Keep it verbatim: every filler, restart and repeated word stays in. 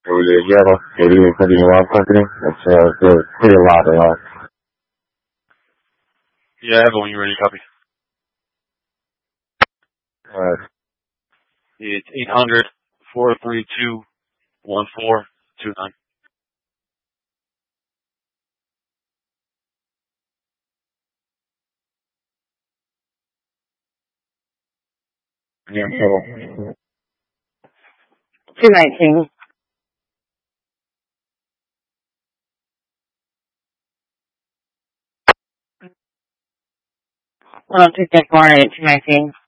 It was a yellow. It even put in one company. That's uh, good. Pretty loud and loud. Yeah, I have it when you're ready to copy. Alright. It's eight hundred, four three two, one four two nine. Yeah, so. two nineteen. Well, two six one eight two nineteen.